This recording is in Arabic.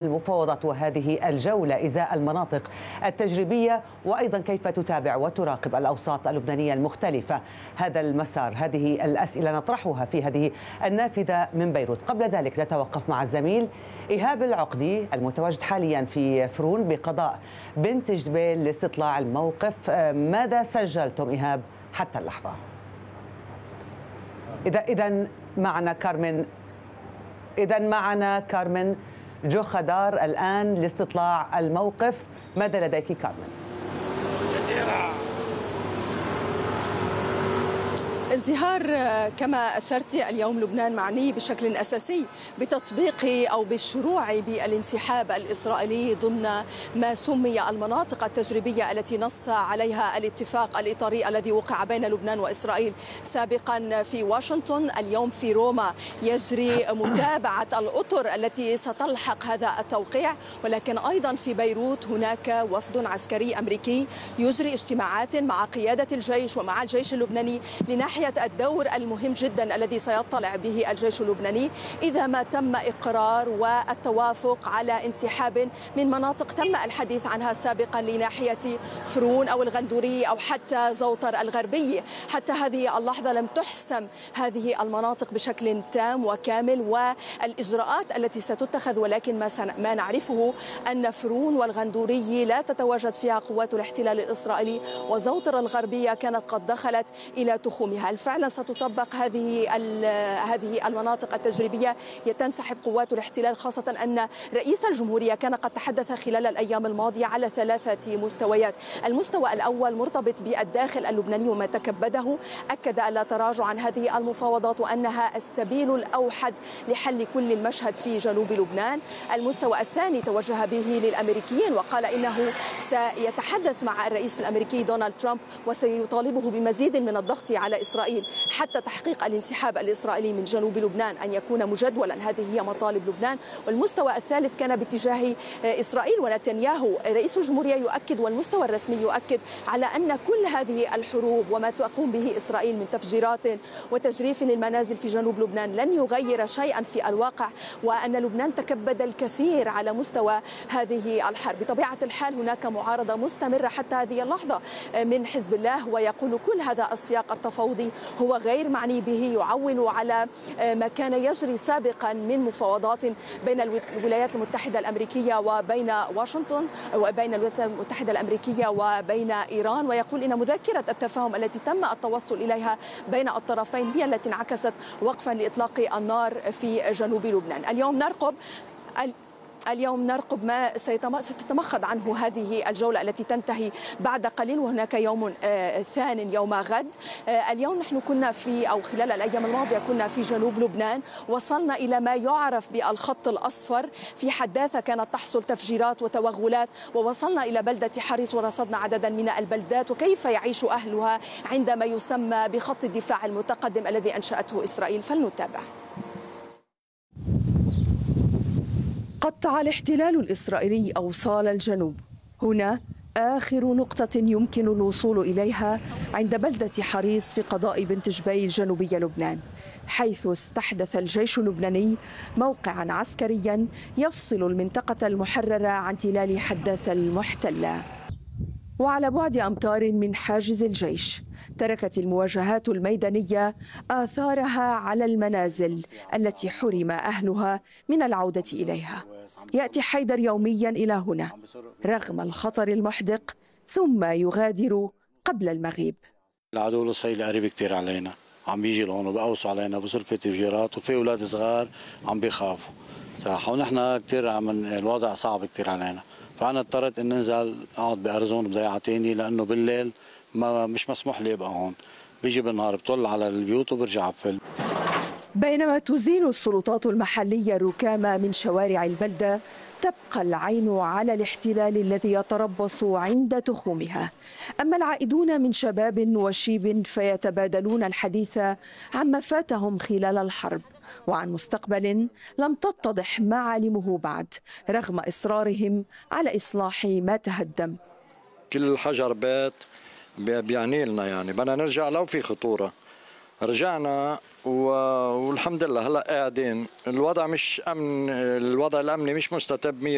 المفاوضات وهذه الجولة إزاء المناطق التجريبية، وأيضا كيف تتابع وتراقب الأوساط اللبنانية المختلفة هذا المسار؟ هذه الأسئلة نطرحها في هذه النافذة من بيروت. قبل ذلك نتوقف مع الزميل إيهاب العقدي المتواجد حاليا في فرون بقضاء بنت جبيل لاستطلاع الموقف. ماذا سجلتم إيهاب حتى اللحظة؟ إذا معنا كارمن جوخدار الآن لاستطلاع الموقف. ماذا لديك كارمن؟ ازدهار كما أشرت، اليوم لبنان معني بشكل أساسي بتطبيق أو بالشروع بالانسحاب الإسرائيلي ضمن ما سمي المناطق التجريبية التي نص عليها الاتفاق الإطاري الذي وقع بين لبنان وإسرائيل سابقا في واشنطن. اليوم في روما يجري متابعة الأطر التي ستلحق هذا التوقيع، ولكن أيضا في بيروت هناك وفد عسكري أمريكي يجري اجتماعات مع قيادة الجيش ومع الجيش اللبناني لناحية الدور المهم جدا الذي سيطلع به الجيش اللبناني إذا ما تم إقرار والتوافق على انسحاب من مناطق تم الحديث عنها سابقا لناحية فرون أو الغندورية أو حتى زوطر الغربي. حتى هذه اللحظة لم تحسم هذه المناطق بشكل تام وكامل والإجراءات التي ستتخذ، ولكن ما نعرفه أن فرون والغندوري لا تتواجد فيها قوات الاحتلال الإسرائيلي، وزوطر الغربية كانت قد دخلت إلى تخومها. فعلا ستطبق هذه المناطق التجريبية، تنسحب قوات الاحتلال، خاصة أن رئيس الجمهورية كان قد تحدث خلال الأيام الماضية على 3 مستويات. المستوى الأول مرتبط بالداخل اللبناني وما تكبده، أكد ألا تراجع عن هذه المفاوضات وأنها السبيل الأوحد لحل كل المشهد في جنوب لبنان. المستوى الثاني توجه به للأمريكيين وقال إنه سيتحدث مع الرئيس الأمريكي دونالد ترامب وسيطالبه بمزيد من الضغط على إسرائيل حتى تحقيق الانسحاب الإسرائيلي من جنوب لبنان أن يكون مجدولا. هذه هي مطالب لبنان. والمستوى الثالث كان باتجاه إسرائيل ونتنياهو. رئيس الجمهورية يؤكد والمستوى الرسمي يؤكد على أن كل هذه الحروب وما تقوم به إسرائيل من تفجيرات وتجريف للمنازل في جنوب لبنان لن يغير شيئا في الواقع، وأن لبنان تكبد الكثير على مستوى هذه الحرب. بطبيعة الحال هناك معارضة مستمرة حتى هذه اللحظة من حزب الله، ويقول كل هذا السياق التفاوضي هو غير معني به، يعول على ما كان يجري سابقا من مفاوضات بين الولايات المتحدة الأمريكية وبين واشنطن وبين الولايات المتحدة الأمريكية وبين إيران، ويقول إن مذكرة التفاهم التي تم التوصل إليها بين الطرفين هي التي انعكست وقفا لإطلاق النار في جنوب لبنان. اليوم نرقب ما ستتمخض عنه هذه الجولة التي تنتهي بعد قليل، وهناك يوم ثان يوم غد. اليوم نحن كنا خلال الأيام الماضية كنا في جنوب لبنان، وصلنا إلى ما يعرف بالخط الأصفر. في حداثة كانت تحصل تفجيرات وتوغلات، ووصلنا إلى بلدة حريص ورصدنا عددا من البلدات وكيف يعيش أهلها عندما يسمى بخط الدفاع المتقدم الذي أنشأته إسرائيل. فلنتابع. قطع الاحتلال الإسرائيلي أوصال الجنوب. هنا آخر نقطة يمكن الوصول إليها عند بلدة حريص في قضاء بنت جبيل جنوبي لبنان، حيث استحدث الجيش اللبناني موقعا عسكريا يفصل المنطقة المحررة عن تلال حداثة المحتلة. وعلى بعد أمتار من حاجز الجيش تركت المواجهات الميدانية آثارها على المنازل التي حرم أهلها من العودة إليها. يأتي حيدر يوميا إلى هنا رغم الخطر المحدق، ثم يغادر قبل المغيب. العدو الإسرائيلي قريب كتير علينا، عم بيجي لهون وبقوصوا علينا، بصير في تفجيرات وفي أولاد صغار عم بيخافوا صراحة، ونحن كتير الوضع صعب كتير علينا. فأنا اضطريت إن ننزل أقعد بأرزون بضيعة تاني، لأنه بالليل مش مسموح لي أبقى هون. بيجي بالنهار بطل على البيوت وبرجع بفل. بينما تزيل السلطات المحلية الركام من شوارع البلدة، تبقى العين على الاحتلال الذي يتربص عند تخومها. أما العائدون من شباب وشيب فيتبادلون الحديث عما فاتهم خلال الحرب وعن مستقبل لم تتضح معالمه بعد، رغم إصرارهم على إصلاح ما تهدم. كل حجر بيت بيعني لنا، يعني بدنا نرجع لو في خطورة. رجعنا والحمد لله هلا قاعدين. الوضع مش امن، الوضع الامني مش مستتب 100%.